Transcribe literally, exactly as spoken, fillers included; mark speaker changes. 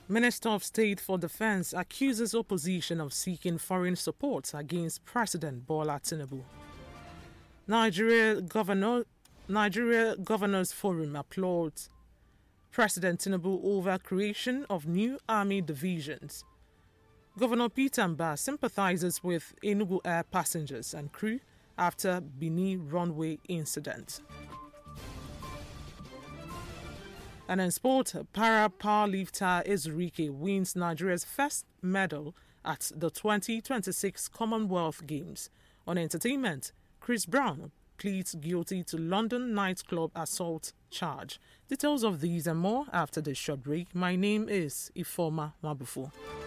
Speaker 1: Minister of State for Defense accuses opposition of seeking foreign support against President Bola Tinubu. Nigeria Governor, Nigeria Governors Forum applauds President Tinubu over creation of new army divisions. Governor Peter Mbah sympathizes with Enugu Air passengers and crew after Benin runway incident. And in sport, para powerlifter Ezurike wins Nigeria's first medal at the twenty twenty-six Commonwealth Games. On entertainment, Chris Brown pleads guilty to London nightclub assault charge. Details of these and more after this short break. My name is Ifoma Mabufu.